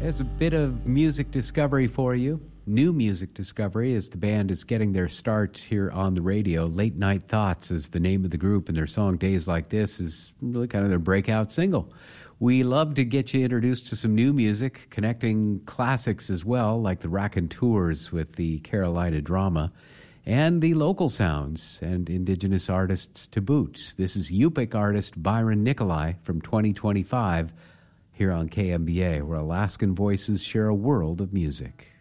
There's a bit of music discovery for you. New music discovery as the band is getting their start here on the radio. Late Night Thoughts is the name of the group, and their song Days Like This is really kind of their breakout single. We love to get you introduced to some new music, connecting classics as well, like the Raconteurs with the Carolina Drama, and the local sounds and indigenous artists to boot. This is Yupik artist Byron Nikolai from 2025 here on KMBA, where Alaskan voices share a world of music.